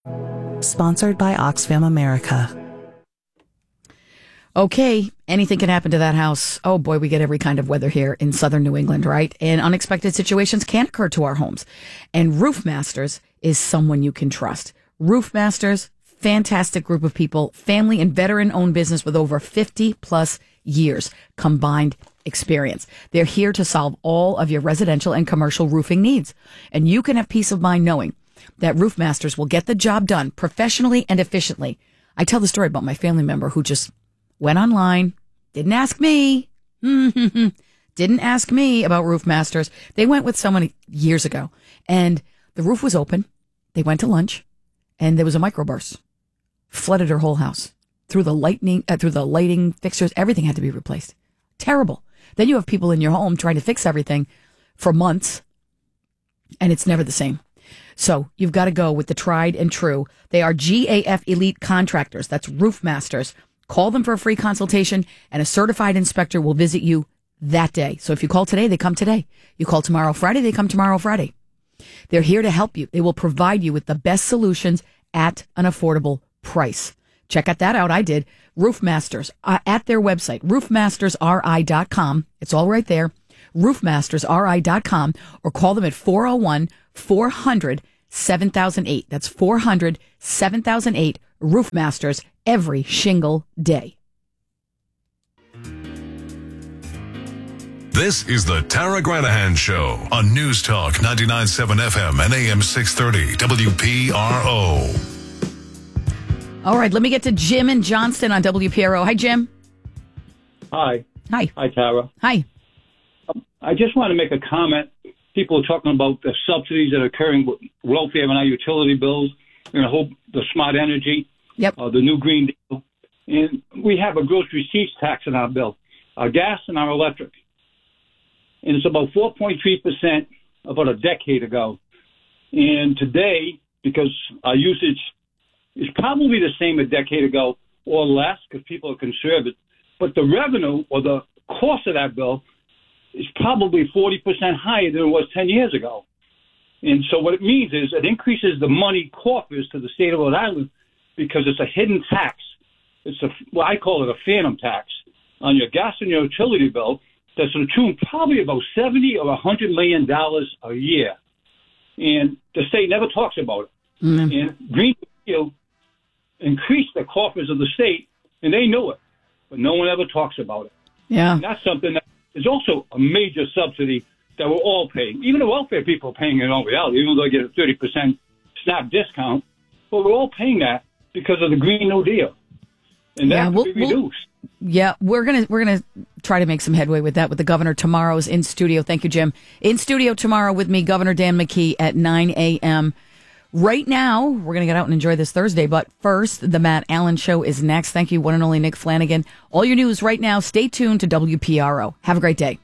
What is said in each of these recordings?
Sponsored by Oxfam America. Okay, anything can happen to that house. Oh boy, we get every kind of weather here in southern New England, right? And unexpected situations can occur to our homes. And Roof Masters is someone you can trust. Roof Masters, fantastic group of people, family and veteran-owned business with over 50 plus years combined experience. They're here to solve all of your residential and commercial roofing needs. And you can have peace of mind knowing that Roof Masters will get the job done professionally and efficiently. I tell the story about my family member who just went online, didn't ask me, didn't ask me about Roof Masters. They went with someone years ago, and the roof was open. They went to lunch, and there was a microburst, flooded her whole house through the lighting fixtures. Everything had to be replaced. Terrible. Then you have people in your home trying to fix everything for months, and it's never the same. So you've got to go with the tried and true. They are GAF Elite Contractors. That's Roof Masters. Call them for a free consultation, and a certified inspector will visit you that day. So if you call today, they come today. You call tomorrow, Friday, they come tomorrow, Friday. They're here to help you. They will provide you with the best solutions at an affordable price. Check that out. I did. Roof Masters at their website, roofmastersri.com. It's all right there. roofmastersri.com, or call them at 401-400-7008. That's 400-7008. Roof Masters, every shingle day. This is the Tara Granahan Show on News Talk 99.7 FM and AM 630 WPRO. All right, let me get to Jim in Johnston on WPRO. Hi, Jim. Hi. Hi. Hi, Tara. Hi. I just want to make a comment. People are talking about the subsidies that are occurring with welfare and our utility bills, and the smart energy, the new Green Deal. And we have a gross receipts tax in our bill, our gas and our electric. And it's about 4.3% about a decade ago. And today, because our usage is probably the same a decade ago or less, because people are conservative, but the revenue or the cost of that bill is probably 40% higher than it was 10 years ago. And so what it means is it increases the money coffers to the state of Rhode Island because it's a hidden tax. I call it a phantom tax on your gas and your utility bill that's to the tune probably about $70 or $100 million a year. And the state never talks about it. Mm-hmm. And Green Deal increased the coffers of the state, and they knew it, but no one ever talks about it. Yeah. And that's something that is also a major subsidy that we're all paying. Even the welfare people are paying it in all reality, even though they get a 30% SNAP discount. But we're all paying that because of the Green New Deal. And that will be reduced. We're gonna try to make some headway with that with the governor. Tomorrow's in studio. Thank you, Jim. In studio tomorrow with me, Governor Dan McKee at 9 a.m. Right now, we're going to get out and enjoy this Thursday, but first, the Matt Allen Show is next. Thank you, one and only Nick Flanagan. All your news right now. Stay tuned to WPRO. Have a great day.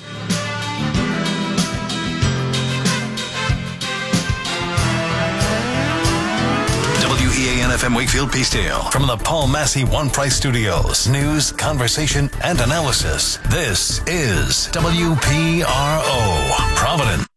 WEAN-FM Wakefield Peacedale from the Paul Massey One Price Studios. News, conversation, and analysis. This is WPRO, Providence.